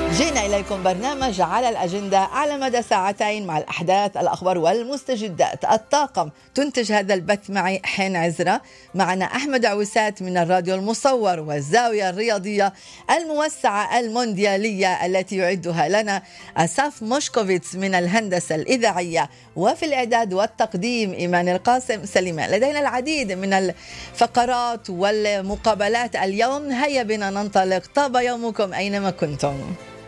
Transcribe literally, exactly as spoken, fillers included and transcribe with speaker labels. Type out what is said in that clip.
Speaker 1: جينا إليكم برنامج على الأجندة على مدى ساعتين مع الأحداث، الأخبار والمستجدات. الطاقم تنتج هذا البث معي حين عزرة، معنا أحمد عويسات من الراديو المصور والزاوية الرياضية الموسعة المونديالية التي يعدها لنا أساف موشكوفيتس من الهندسة الإذاعية، وفي الإعداد والتقديم إيمان القاسم. سليمان، لدينا العديد من الفقرات والمقابلات اليوم، هيا بنا ننطلق. طاب يومكم أينما كنتم.